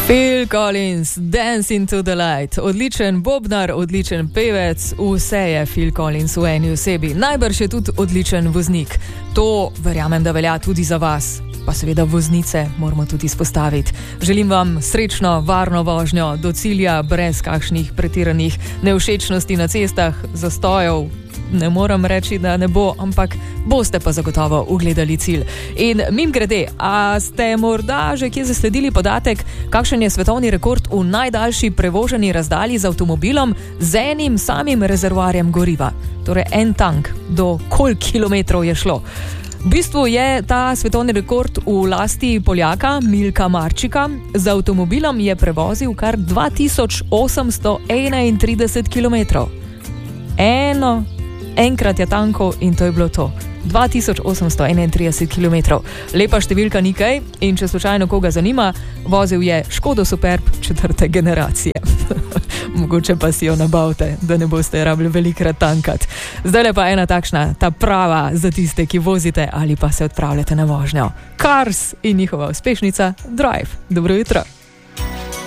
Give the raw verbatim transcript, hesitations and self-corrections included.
Phil Collins, Dance into the Light. Odličen bobnar, odličen pevec, vse je Phil Collins v eni osebi. Najbrž je tudi odličen voznik. To verjamem, da velja tudi za vas. Pa seveda voznice moramo tudi izpostaviti. Želim vam srečno, varno vožnjo do cilja, brez kakšnih pretiranih nevšečnosti na cestah, zastojev. Ne moram reči, da ne bo, ampak boste pa zagotovo ugledali cilj. In mimogrede, a ste morda že kje zasledili podatek, kakšen je svetovni rekord v najdaljši prevoženi razdalji z avtomobilom z enim samim rezervoarjem goriva? Torej en tank, do koliko kilometrov je šlo? V bistvu je ta svetovni rekord v lasti Poljaka Milka Marčika. Z avtomobilom je prevozil kar dva tisoč osemsto enaintrideset kilometrov. Eno Enkrat je tankov in to je bilo to. dva tisoč osemsto enaintrideset kilometrov. Lepa številka ni kaj in če slučajno koga zanima, vozil je Škodo Superb četrte generacije. Mogoče pa si jo nabavite, da ne boste rabili velikrat tankat. Zdaj pa ena takšna, ta prava za tiste, ki vozite ali pa se odpravljate na vožnjo. Cars in njihova uspešnica Drive. Dobro jutro.